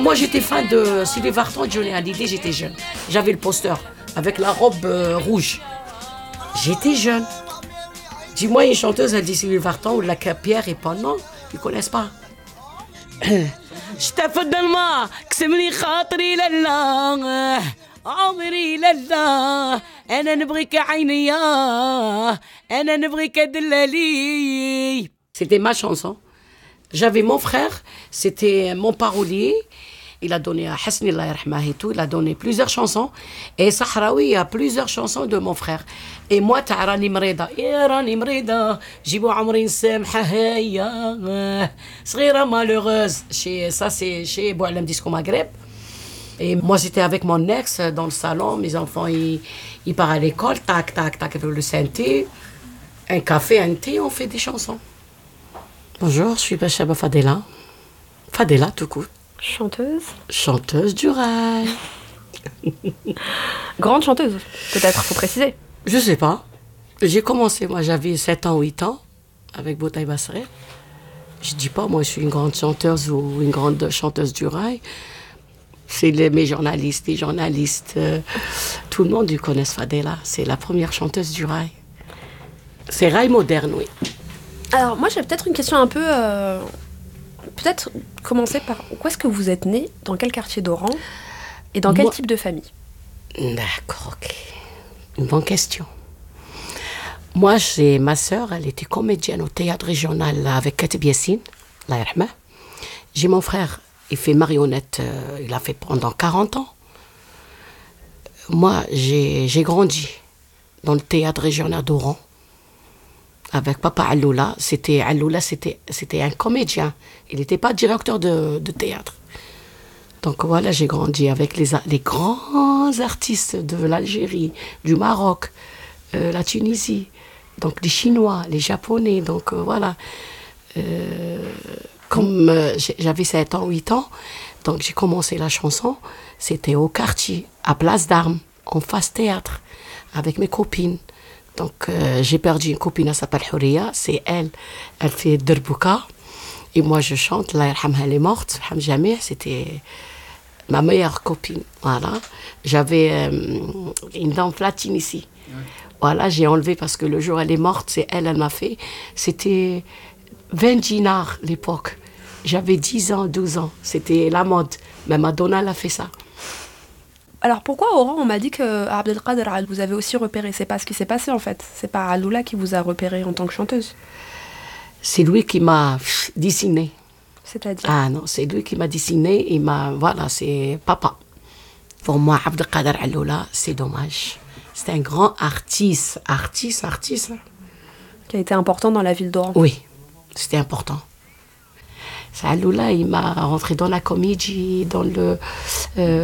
moi j'étais fan de Sylvie Vartan, Johnny Hallyday, j'étais jeune. J'avais le poster avec la robe rouge. J'étais jeune. Dis-moi une chanteuse, elle dit Sylvie Vartan ou la Pierre et Paul, non, ils connaissent pas. تفضل ما كسبني خاطري لله عمري لله انا نبغيك عينيا انا نبغيك دلالي. C'était ma chanson. J'avais mon frère, c'était mon parolier. Il a donné à Hasni Allah yarhamah et tout, il a donné plusieurs chansons. Et Sahraoui, il y a plusieurs chansons de mon frère. Et moi, Rani Mreda, Rani Mreda, Jibou Amrin Samha Heya, Srira malheureuse. Ça, c'est chez Boualem Disco Maghreb. Et moi, j'étais avec mon ex dans le salon. Mes enfants, ils partent à l'école, tac, tac, tac, avec le synthé. Un café, un thé, on fait des chansons. Bonjour, je suis Bachaba Fadela. Fadela, tout court. Chanteuse. Chanteuse du rail. Grande chanteuse, peut-être, faut préciser. Je sais pas. J'ai commencé, moi j'avais 7 ans, 8 ans, avec Boutaï Basseret. Je dis pas, moi je suis une grande chanteuse ou une grande chanteuse du rail. C'est mes journalistes, les journalistes, tout le monde ils connaissent Fadela. C'est la première chanteuse du rail. C'est rail moderne, oui. Alors moi j'ai peut-être une question un peu... Peut-être commencer par où est-ce que vous êtes né, dans quel quartier d'Oran et dans quel type de famille? D'accord, ok. Une bonne question. Moi, ma sœur, elle était comédienne au théâtre régional avec Katib Yassine, Allah yarhamah. J'ai mon frère, il fait marionnette, il a fait pendant 40 ans. Moi, j'ai grandi dans le théâtre régional d'Oran avec papa Alloula. C'était un comédien. Il n'était pas directeur de théâtre. Donc voilà, j'ai grandi avec les grands artistes de l'Algérie, du Maroc, la Tunisie, donc les Chinois, les Japonais. Donc voilà. Comme j'avais 7 ans, 8 ans, donc j'ai commencé la chanson. C'était au quartier, à Place d'Armes, en face théâtre, avec mes copines. Donc j'ai perdu une copine, elle s'appelle Houria, c'est elle fait Derbouka. Et moi je chante, Allah yarhamha, elle est morte, c'était ma meilleure copine, voilà. J'avais une dent platine ici. Voilà, j'ai enlevé parce que le jour elle est morte, c'est elle m'a fait. C'était 20 dinars l'époque. J'avais 10 ans, 12 ans, c'était la mode. Mais Madonna, elle a fait ça. Alors pourquoi Oran, on m'a dit que Abdelkader vous avez aussi repéré? C'est pas ce qui s'est passé en fait. C'est pas Alloula qui vous a repéré en tant que chanteuse. C'est lui qui m'a dessiné. C'est-à-dire? Ah non, c'est lui qui m'a dessiné. Voilà, c'est papa. Pour moi, Abdelkader Alloula, c'est dommage. C'est un grand artiste. Qui a été important dans la ville d'Oran. Oui, c'était important. Alloula, il m'a rentré dans la comédie, dans le...